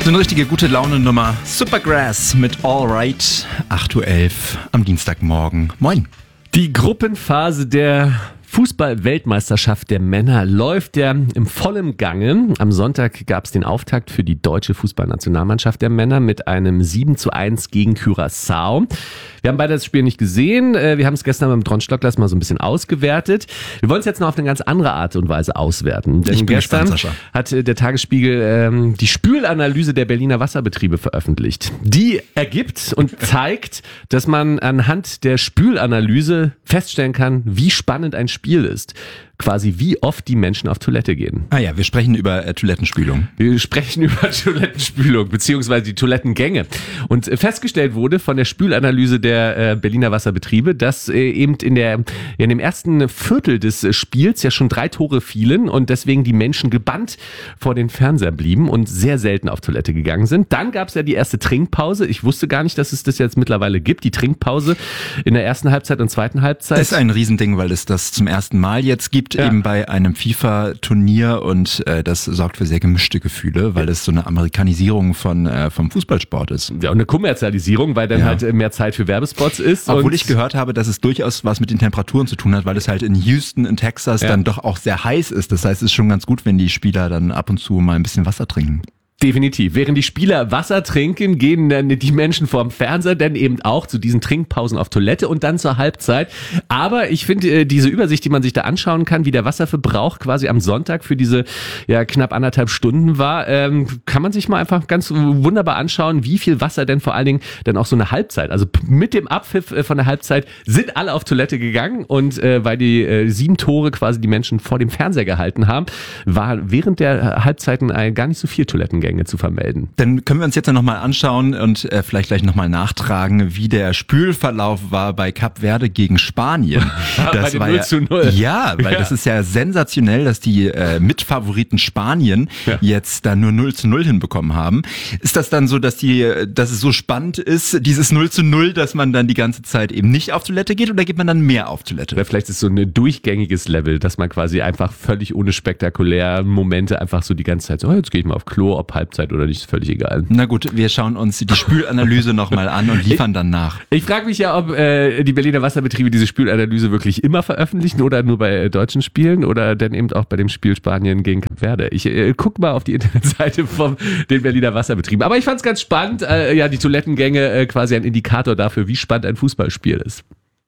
So eine richtige gute Laune-Nummer. Supergrass mit All Right. 8:11 Uhr am Dienstagmorgen. Moin. Die Gruppenphase der Fußball-Weltmeisterschaft der Männer läuft ja im vollen Gange. Am Sonntag gab es den Auftakt für die deutsche Fußballnationalmannschaft der Männer mit einem 7:1 gegen Curaçao. Wir haben beide das Spiel nicht gesehen. Wir haben es gestern beim Tronstocklers mal so ein bisschen ausgewertet. Wir wollen es jetzt noch auf eine ganz andere Art und Weise auswerten. Denn gestern hat der Tagesspiegel die Spülanalyse der Berliner Wasserbetriebe veröffentlicht. Die ergibt und zeigt, dass man anhand der Spülanalyse feststellen kann, wie spannend ein Spiel ist. Quasi wie oft die Menschen auf Toilette gehen. Ah ja, wir sprechen über Toilettenspülung. Wir sprechen über Toilettenspülung, beziehungsweise die Toilettengänge. Und festgestellt wurde von der Spülanalyse der Berliner Wasserbetriebe, dass eben in dem ersten Viertel des Spiels ja schon 3 Tore fielen und deswegen die Menschen gebannt vor den Fernseher blieben und sehr selten auf Toilette gegangen sind. Dann gab es ja die erste Trinkpause. Ich wusste gar nicht, dass es das jetzt mittlerweile gibt, die Trinkpause in der ersten Halbzeit und zweiten Halbzeit. Das ist ein Riesending, weil es das zum ersten Mal jetzt gibt. Ja. Eben bei einem FIFA-Turnier und das sorgt für sehr gemischte Gefühle, weil es so eine Amerikanisierung vom Fußballsport ist. Ja, und eine Kommerzialisierung, weil dann halt mehr Zeit für Werbespots ist. Obwohl ich gehört habe, dass es durchaus was mit den Temperaturen zu tun hat, weil es halt in Houston, in Texas dann doch auch sehr heiß ist. Das heißt, es ist schon ganz gut, wenn die Spieler dann ab und zu mal ein bisschen Wasser trinken. Definitiv. Während die Spieler Wasser trinken, gehen dann die Menschen vorm Fernseher dann eben auch zu diesen Trinkpausen auf Toilette und dann zur Halbzeit. Aber ich finde diese Übersicht, die man sich da anschauen kann, wie der Wasserverbrauch quasi am Sonntag für diese knapp 1,5 Stunden war, kann man sich mal einfach ganz wunderbar anschauen, wie viel Wasser denn vor allen Dingen dann auch so eine Halbzeit, also mit dem Abpfiff von der Halbzeit sind alle auf Toilette gegangen und weil die 7 Tore quasi die Menschen vor dem Fernseher gehalten haben, war während der Halbzeiten gar nicht so viel Toilettengänge zu vermelden. Dann können wir uns jetzt nochmal anschauen und vielleicht gleich nochmal nachtragen, wie der Spülverlauf war bei Kap Verde gegen Spanien. Das war 0:0. Ja, weil das ist ja sensationell, dass die Mitfavoriten Spanien jetzt da nur 0:0 hinbekommen haben. Ist das dann so, dass es so spannend ist, dieses 0:0, dass man dann die ganze Zeit eben nicht auf Toilette geht oder geht man dann mehr auf Toilette? Oder vielleicht ist es so ein durchgängiges Level, dass man quasi einfach völlig ohne spektakuläre Momente einfach so die ganze Zeit so, jetzt gehe ich mal auf Klo, ob Halbzeit oder nicht, ist völlig egal. Na gut, wir schauen uns die Spülanalyse nochmal an und liefern dann nach. Ich frage mich ja, ob die Berliner Wasserbetriebe diese Spülanalyse wirklich immer veröffentlichen oder nur bei deutschen Spielen oder dann eben auch bei dem Spiel Spanien gegen Kap Verde. Ich guck mal auf die Internetseite von den Berliner Wasserbetrieben. Aber ich fand's ganz spannend, die Toilettengänge quasi ein Indikator dafür, wie spannend ein Fußballspiel ist.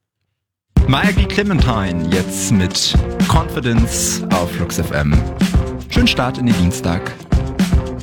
Maya G. Clementine jetzt mit Confidence auf Flux FM. Schönen Start in den Dienstag.